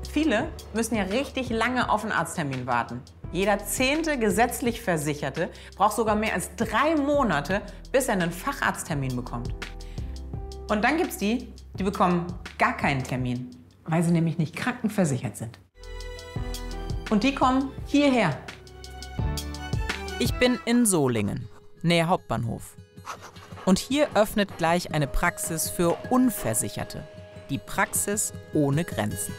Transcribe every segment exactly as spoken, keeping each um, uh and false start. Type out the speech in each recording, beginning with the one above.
Viele müssen ja richtig lange auf einen Arzttermin warten. Jeder zehnte gesetzlich Versicherte braucht sogar mehr als drei Monate, bis er einen Facharzttermin bekommt. Und dann gibt's die, die bekommen gar keinen Termin, weil sie nämlich nicht krankenversichert sind. Und die kommen hierher. Ich bin in Solingen, nähe Hauptbahnhof. Und hier öffnet gleich eine Praxis für Unversicherte. Die Praxis ohne Grenzen.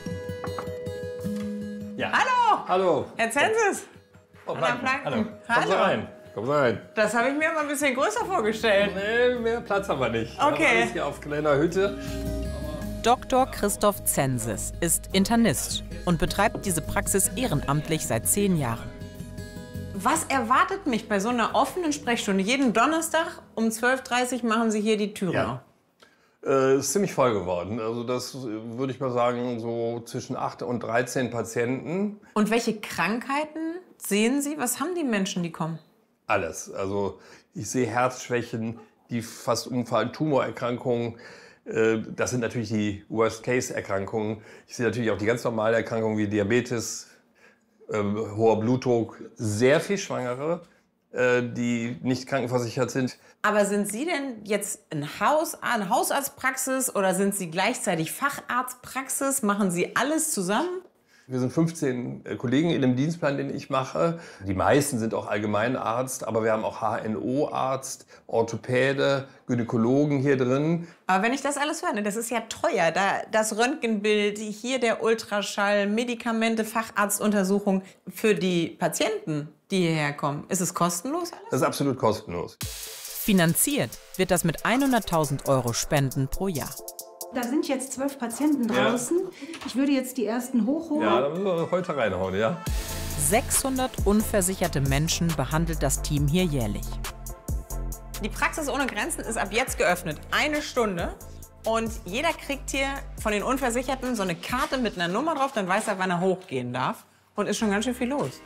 Ja. Hallo! Hallo! Herr Zensys! Oh, Hallo! Hallo! Hallo. Komm so rein! Komm so rein! Das habe ich mir aber ein bisschen größer vorgestellt. Nee, mehr Platz haben wir nicht. Okay. Wir haben alles hier auf kleiner Hütte. Doktor Christoph Zensys ist Internist und betreibt diese Praxis ehrenamtlich seit zehn Jahren. Was erwartet mich bei so einer offenen Sprechstunde? Jeden Donnerstag um zwölf Uhr dreißig machen Sie hier die Türe Ja. auf. Äh, ist ziemlich voll geworden. Also das äh, würde ich mal sagen, so zwischen acht und dreizehn Patienten. Und welche Krankheiten sehen Sie? Was haben die Menschen, die kommen? Alles. Also ich sehe Herzschwächen, die fast umfallen, Tumorerkrankungen. Äh, das sind natürlich die Worst-Case-Erkrankungen. Ich sehe natürlich auch die ganz normalen Erkrankungen wie Diabetes, äh, hoher Blutdruck, sehr viel Schwangere, äh, die nicht krankenversichert sind. Aber sind Sie denn jetzt ein Haus, eine Hausarztpraxis oder sind Sie gleichzeitig Facharztpraxis? Machen Sie alles zusammen? Wir sind fünfzehn Kollegen in dem Dienstplan, den ich mache. Die meisten sind auch Allgemeinarzt, aber wir haben auch H N O-Arzt, Orthopäde, Gynäkologen hier drin. Aber wenn ich das alles höre, ne, das ist ja teuer. Da, das Röntgenbild, hier der Ultraschall, Medikamente, Facharztuntersuchung für die Patienten, die hierher kommen. Ist es kostenlos alles? Das ist absolut kostenlos. Finanziert wird das mit hunderttausend Euro Spenden pro Jahr. Da sind jetzt zwölf Patienten draußen. Ja. Ich würde jetzt die ersten hochholen. Ja, da müssen wir heute reinhauen, ja. sechshundert unversicherte Menschen behandelt das Team hier jährlich. Die Praxis ohne Grenzen ist ab jetzt geöffnet. Eine Stunde. Und jeder kriegt hier von den Unversicherten so eine Karte mit einer Nummer drauf. Dann weiß er, wann er hochgehen darf. Und ist schon ganz schön viel los.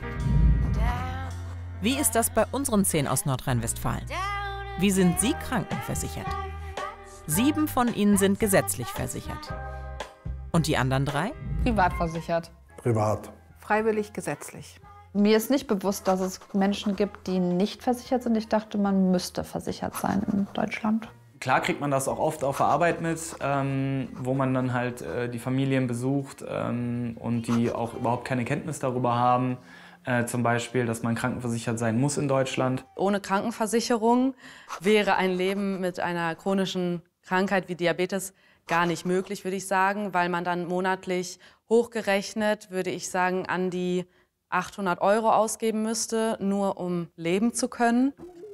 Wie ist das bei unseren zehn aus Nordrhein-Westfalen? Wie sind Sie krankenversichert? Sieben von ihnen sind gesetzlich versichert. Und die anderen drei? Privat versichert. Privat. Freiwillig gesetzlich. Mir ist nicht bewusst, dass es Menschen gibt, die nicht versichert sind. Ich dachte, man müsste versichert sein in Deutschland. Klar kriegt man das auch oft auf der Arbeit mit, ähm, wo man dann halt äh, die Familien besucht ähm, und die auch überhaupt keine Kenntnis darüber haben. Äh, zum Beispiel, dass man krankenversichert sein muss in Deutschland. Ohne Krankenversicherung wäre ein Leben mit einer chronischen Krankheit wie Diabetes gar nicht möglich, würde ich sagen, weil man dann monatlich hochgerechnet, würde ich sagen, an die achthundert Euro ausgeben müsste, nur um leben zu können.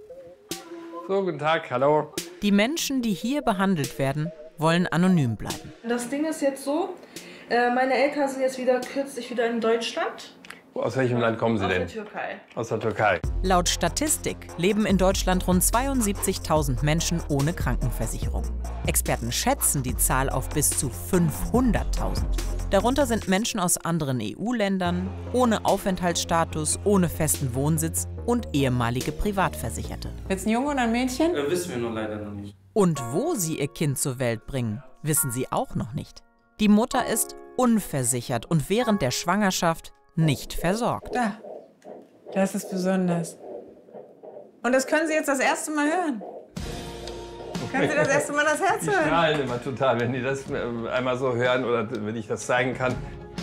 So, guten Tag, hallo. Die Menschen, die hier behandelt werden, wollen anonym bleiben. Das Ding ist jetzt so, meine Eltern sind jetzt wieder kürzlich wieder in Deutschland. Aus welchem Land kommen Sie denn? Aus der Türkei. Aus der Türkei. Laut Statistik leben in Deutschland rund zweiundsiebzigtausend Menschen ohne Krankenversicherung. Experten schätzen die Zahl auf bis zu fünfhunderttausend. Darunter sind Menschen aus anderen E U-Ländern, ohne Aufenthaltsstatus, ohne festen Wohnsitz und ehemalige Privatversicherte. Jetzt ein Junge oder ein Mädchen? Äh, wissen wir nur leider noch nicht. Und wo sie ihr Kind zur Welt bringen, wissen sie auch noch nicht. Die Mutter ist unversichert und während der Schwangerschaft nicht versorgt. Da, das ist besonders. Und das können Sie jetzt das erste Mal hören. Können Sie das erste Mal das Herz Die hören? strahlen immer total, wenn die das einmal so hören oder wenn ich das zeigen kann.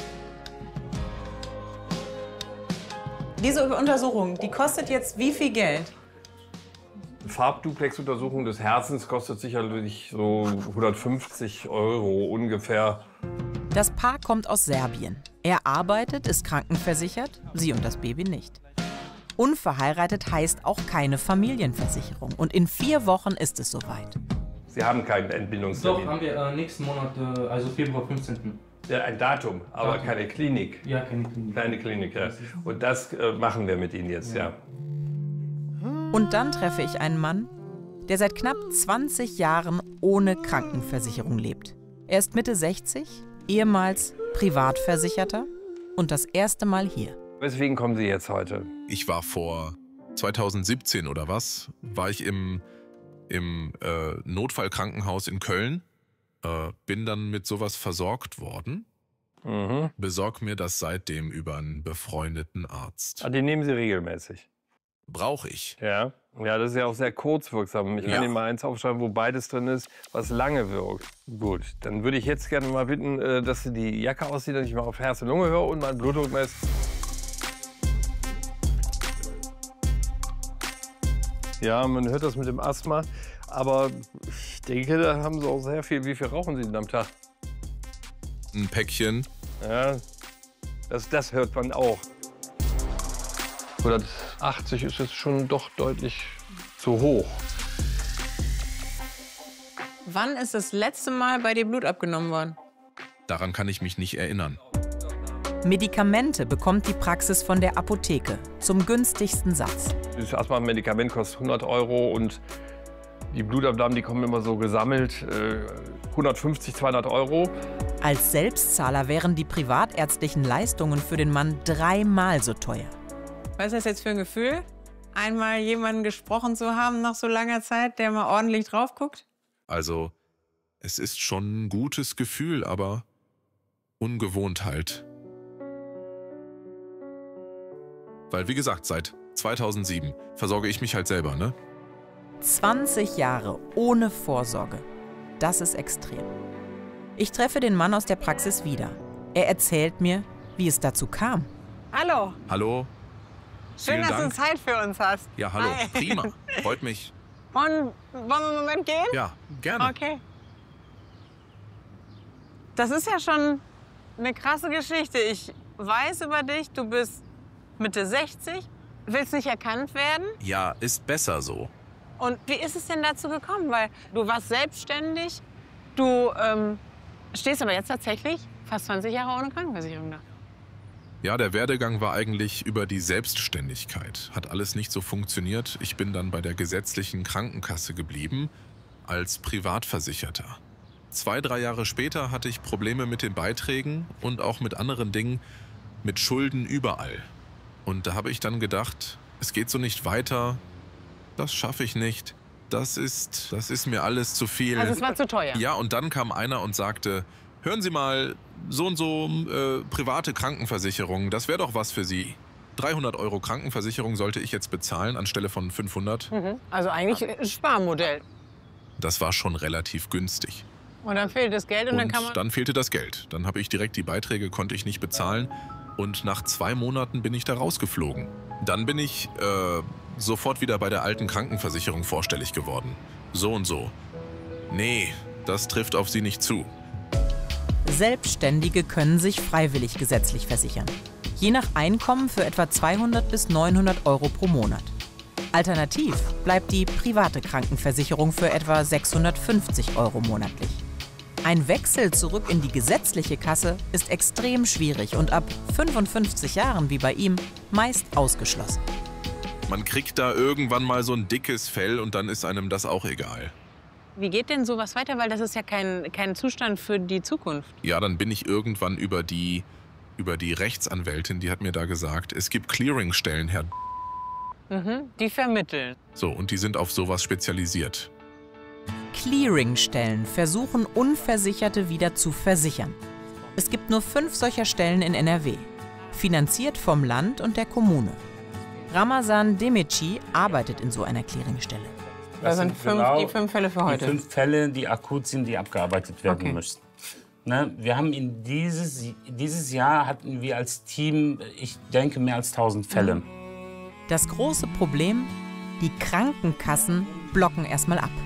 Diese Untersuchung, die kostet jetzt wie viel Geld? Farbduplex-Untersuchung des Herzens kostet sicherlich so hundertfünfzig Euro ungefähr. Das Paar kommt aus Serbien. Er arbeitet, ist krankenversichert, sie und das Baby nicht. Unverheiratet heißt auch keine Familienversicherung. Und in vier Wochen ist es soweit. Sie haben keinen Entbindungstermin. Doch, haben wir äh, nächsten Monat, äh, also Februar fünfzehnten. Ja, ein Datum, aber Datum. keine Klinik. Ja, keine Klinik. Keine Klinik, ja. Und das äh, machen wir mit Ihnen jetzt, ja. ja. Und dann treffe ich einen Mann, der seit knapp zwanzig Jahren ohne Krankenversicherung lebt. Er ist Mitte sechzig, ehemals Privatversicherter und das erste Mal hier. Weswegen kommen Sie jetzt heute? Ich war vor zweitausendsiebzehn oder was, war ich im, im äh, Notfallkrankenhaus in Köln, äh, bin dann mit sowas versorgt worden Mhm. Besorg mir das seitdem über einen befreundeten Arzt. Ah, den nehmen Sie regelmäßig? Brauche ich. Ja. Ja, das ist ja auch sehr kurzwirksam. Ich kann Ja. Ihnen mal eins aufschreiben, wo beides drin ist, was lange wirkt. Gut, dann würde ich jetzt gerne mal bitten, äh, dass Sie die Jacke ausziehen, dass ich mal auf Herz und Lunge höre und mal einen Blutdruck messe. Ja, man hört das mit dem Asthma, aber ich denke, da haben Sie auch sehr viel. Wie viel rauchen Sie denn am Tag? Ein Päckchen. Ja, das, das hört man auch. hundertachtzig ist jetzt schon doch deutlich zu hoch. Wann ist das letzte Mal bei dir Blut abgenommen worden? Daran kann ich mich nicht erinnern. Medikamente bekommt die Praxis von der Apotheke zum günstigsten Satz. Das Asthma-Medikament kostet hundert Euro und die Blutabnahmen, die kommen immer so gesammelt, äh, hundertfünfzig, zweihundert Euro. Als Selbstzahler wären die privatärztlichen Leistungen für den Mann dreimal so teuer. Was ist das jetzt für ein Gefühl, einmal jemanden gesprochen zu haben nach so langer Zeit, der mal ordentlich drauf guckt? Also, es ist schon ein gutes Gefühl, aber ungewohnt halt. Weil, wie gesagt, seit zweitausendsieben versorge ich mich halt selber, ne? zwanzig Jahre ohne Vorsorge. Das ist extrem. Ich treffe den Mann aus der Praxis wieder. Er erzählt mir, wie es dazu kam. Hallo, Hallo? schön, Vielen dass Dank. du Zeit für uns hast. Ja, hallo. Hi. Prima. Freut mich. Und wollen wir einen Moment gehen? Ja, gerne. Okay. Das ist ja schon eine krasse Geschichte. Ich weiß über dich, du bist Mitte sechzig, willst nicht erkannt werden. Ja, ist besser so. Und wie ist es denn dazu gekommen? Weil du warst selbstständig, du ähm, stehst aber jetzt tatsächlich fast zwanzig Jahre ohne Krankenversicherung da. Ja, der Werdegang war eigentlich über die Selbstständigkeit. Hat alles nicht so funktioniert. Ich bin dann bei der gesetzlichen Krankenkasse geblieben, als Privatversicherter. Zwei, drei Jahre später hatte ich Probleme mit den Beiträgen und auch mit anderen Dingen, mit Schulden überall. Und da habe ich dann gedacht, es geht so nicht weiter, das schaffe ich nicht, das ist, das ist mir alles zu viel. Also es war zu teuer. Ja, und dann kam einer und sagte, hören Sie mal, so und so äh, private Krankenversicherung, das wäre doch was für Sie. dreihundert Euro Krankenversicherung sollte ich jetzt bezahlen anstelle von fünfhundert. Mhm. Also eigentlich ein Sparmodell. Das war schon relativ günstig. Und dann fehlt das Geld und, Und dann kann man... dann fehlte das Geld. Dann habe ich direkt die Beiträge, konnte ich nicht bezahlen. Und nach zwei Monaten bin ich da rausgeflogen. Dann bin ich äh, sofort wieder bei der alten Krankenversicherung vorstellig geworden. So und so. Nee, das trifft auf Sie nicht zu. Selbstständige können sich freiwillig gesetzlich versichern. Je nach Einkommen für etwa zweihundert bis neunhundert Euro pro Monat. Alternativ bleibt die private Krankenversicherung für etwa sechshundertfünfzig Euro monatlich. Ein Wechsel zurück in die gesetzliche Kasse ist extrem schwierig und ab fünfundfünfzig Jahren wie bei ihm meist ausgeschlossen. Man kriegt da irgendwann mal so ein dickes Fell und dann ist einem das auch egal. Wie geht denn sowas weiter? Weil das ist ja kein, kein Zustand für die Zukunft. Ja, dann bin ich irgendwann über die, über die Rechtsanwältin, die hat mir da gesagt, es gibt Clearingstellen, Herr. Mhm, die vermitteln. So, und die sind auf sowas spezialisiert. Clearingstellen versuchen, Unversicherte wieder zu versichern. Es gibt nur fünf solcher Stellen in N R W, finanziert vom Land und der Kommune. Ramazan Demeci arbeitet in so einer Clearingstelle. Das, das sind fünf, genau die fünf Fälle für heute. Die fünf Fälle, die akut sind, die abgearbeitet werden okay. müssen. Ne, wir haben in dieses, dieses Jahr hatten wir als Team, ich denke, mehr als tausend Fälle. Das große Problem, die Krankenkassen blocken erstmal ab.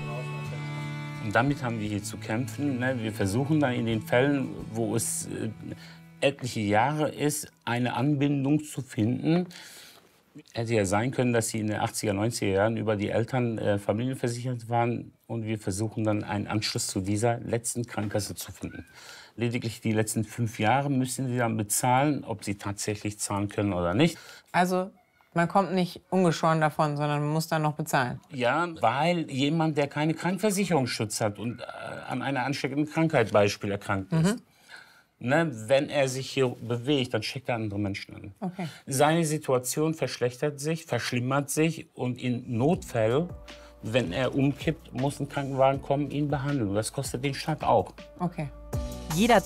Und damit haben wir hier zu kämpfen. Ne? Wir versuchen dann in den Fällen, wo es äh, etliche Jahre ist, eine Anbindung zu finden. Hätte ja sein können, dass sie in den achtziger, neunziger Jahren über die Eltern äh, familienversichert waren. Und wir versuchen dann einen Anschluss zu dieser letzten Krankenkasse zu finden. Lediglich die letzten fünf Jahre müssen sie dann bezahlen, ob sie tatsächlich zahlen können oder nicht. Also man kommt nicht ungeschoren davon, sondern man muss dann noch bezahlen. Ja, weil jemand, der keine Krankenversicherungsschutz hat und äh, an einer ansteckenden Krankheit Beispiel erkrankt ist, mhm. ne, wenn er sich hier bewegt, dann steckt er andere Menschen an. Okay. Seine Situation verschlechtert sich, verschlimmert sich und in Notfällen, wenn er umkippt, muss ein Krankenwagen kommen, ihn behandeln. Das kostet den Staat auch. Okay. Jeder